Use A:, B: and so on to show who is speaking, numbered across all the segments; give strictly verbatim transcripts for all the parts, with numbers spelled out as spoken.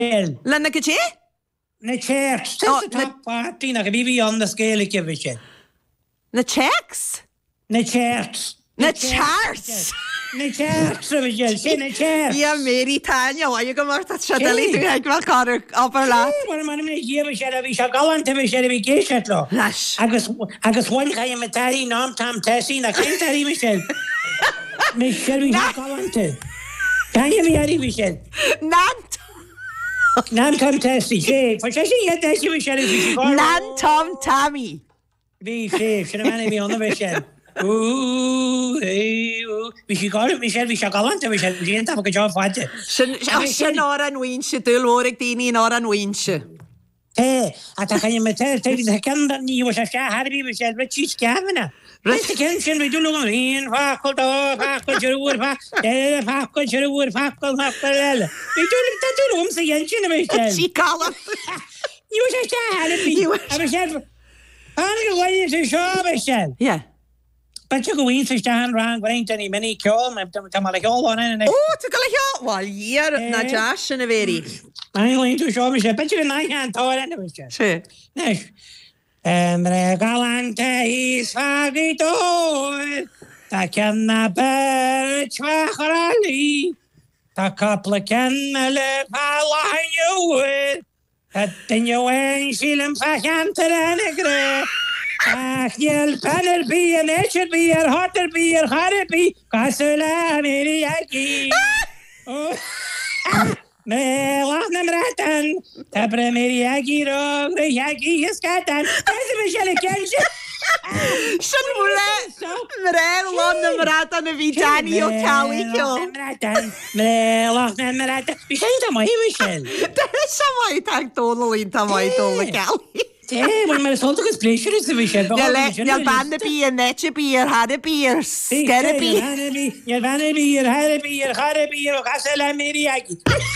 A: Lena go dé?
B: Na checks. That's the top party. Na gabi on the scale give a shit.
A: Na checks?
B: Na checks.
A: Na charts.
B: Na charts, Michelle. Say na charts.
A: Yeah, Mary Tanya, why you go more to Shadley to like well Carter upper la.
B: Well, man, me give a shit. We shall go on to me shall be gay shit lo.
A: Lash.
B: Agus agus one guy in Tari nom Tom Tessie. Na can't Tari Michelle. Michelle we shall go on to. Can you me Harry Michelle?
A: Nant.
B: Nam Tom Tessie. Say, for she yet Tessie Michelle.
A: Nan Tom Tammy.
B: Be safe. Should have me on the Michelle. Ooh, hey, ooh. We should call it Michelle, we should go on to Michelle. We didn't have a good job for it.
A: Sin ára an bhainse, dúil mhórig daoine ára an bhainse.
B: Hey, a ta chaim me tell, tell the candan ní was a sha harbi Michelle, but she's Gavina. Right again, sin we do look on in, fakul do, fakul jurur, fakul, eh, fakul jurur, fakul, fakul. We do look that room say again, sin Michelle.
A: She call him.
B: You was a sha harbi. Michelle. Ange why is show Michelle.
A: Yeah.
B: But you go in to stand around, going to any many call, I'm like all on it.
A: Oh, to go like well, yeah, na Josh and a very.
B: I'm going to show me, but you and I can't tell it.
A: Sure.
B: Nice. And the galante is fagito. Ta can na per chacharali. Ta couple can le pala you. That then you ain't shilling fashion to the negre. Ach, jel panel be and it should be a hotter be a hotter be. Casula Miriaki. Oh, me lach nem ratan. Tabre Miriaki rog, the Yaki is catan. That's a Michelle Kenshi.
A: Sin mure, mre lon na ratan na Vitani o Cali kill.
B: Me lach nem ratan. Michelle ta mai Michelle.
A: Sa mai tag tonally ta mai tonally Cali.
B: Hey, when my soul took his pleasure is the Michelle.
A: You'll ban the beer, net your beer, had a beer, get a beer.
B: You'll ban a beer, had a beer, had a beer, Casala Miriaki.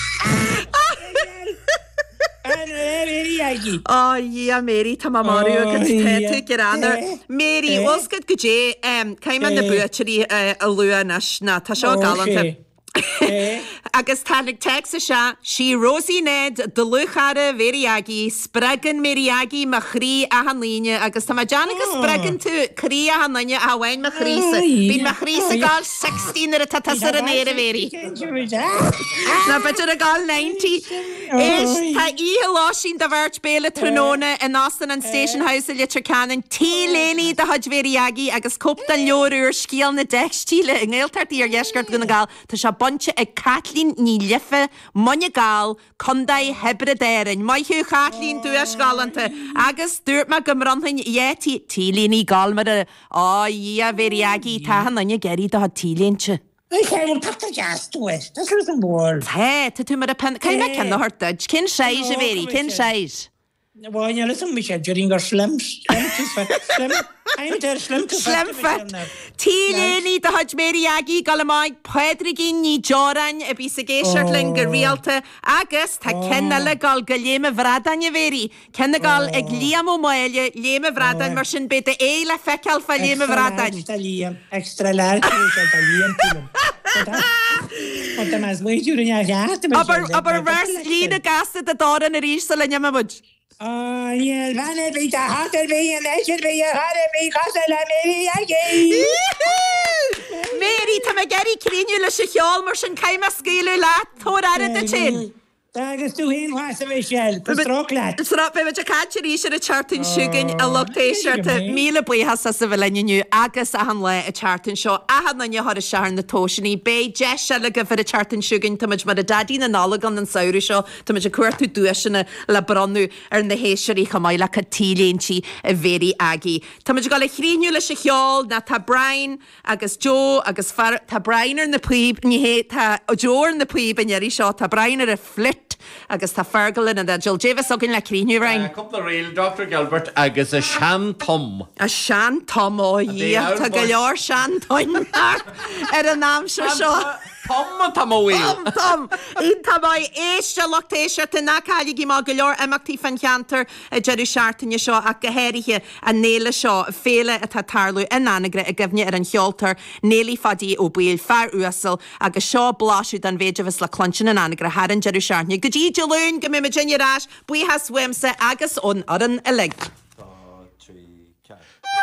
A: Oh, yeah, Mary, to my Mario can take it on there. Mary, what's good, good, Jay? Um, came on the butchery, a lua nash, not a show gallant. Agus tánig Texas se, sí Rosie Ned, de luchare veriagi, spragan miriagi ma chrí a han líne, agus tá ma Janica spragan tu chrí a han líne a hawain ma chrísa. Bín ma chrísa gal sixteen ar a tatasar an éire veri. Na betur a gal ninety. Is tá ihe lásín da vart bele tróna in Austin an Station House le Turcanan, tí léni da haj veriagi, agus copta leorúr sciel na dechstíle, in eiltartí ar jeskart gona gal, tá se bunch a Kathleen ní liffe, monne gal, condai hebredarin. Mai hiú Kathleen du es galante. Agus dúrt ma gymranhin yeti tílin í galmar. Oh, yeah, veriagi tahan anya geri da tílinche.
B: Okay, well, put the gas to it. That's a little more.
A: Hey, to tu mar a pen. Kai ma ken the hort dudge. Kin size a veri, kin size.
B: Well, you listen, Michelle, during our slims. Slim. I'm there, slim.
A: Slim fit. Tíléni da haj meriagi galamai pedrigin ní joran a bí sagéishartling go realta agus tá kennala gal galema vradan je veri. Kenna gal ag liamo moelje lema vradan mar sin bete eile fekal fa lema vradan.
B: Extra liam, extra large, extra liam film. Wat dan mas moet je ja ja.
A: Aber aber vers lina gaste da doran a rísal a nyamamud.
B: Oh, yeah, vanne be the hotter be and it should be a hotter be Casala Miriaki.
A: Mary, ta ma geri crinula se hjal mar sin caima scéile lat, thor ar the chin.
B: Agus tú hín was a Michelle, the stroklat.
A: Srap be a catcher is a charting shugan a location to míle bui has a civilinu agus a han le a charting show. A had na har a shar na toshini be jesh le go for a charting shugan to much mar a daddy na nalagan an sauri show to much a cuartu duishna la branu ar na héisirí chamaila ca tílénchi a very agi. Ta much gal a chrinu le se hjal na ta Brian agus Joe agus far ta Brian ar na puib ni he ta Joe ar na puib an yeri show ta Brian ar a flit agus tá fergalin and Jill Javis ogin le críniu rein.
C: A couple of real Doctor Gilbert agus a Shan Tom.
A: A Shan Tom, oh yeah, tá go leor Shan Tom ar a nám se seo.
C: Tom tá bhfuil.
A: Tom, Tom. Ín tá mai éiste lochtéise tá nácáiligi má go leor amachtaí fan cheantar a deireadh seairtaine seo a go héirithe a néla seo féle atá tarlú in anagre a gabhne ar an cheoltar nélí fadí ó buil fear uasal agus seo bláisiú den bhéidirhas le clonsin an anagre har an deireadh seairtaine. Go dtí deilún go mé me Virginia ráis buí has swimsa agus ón ar an ilig.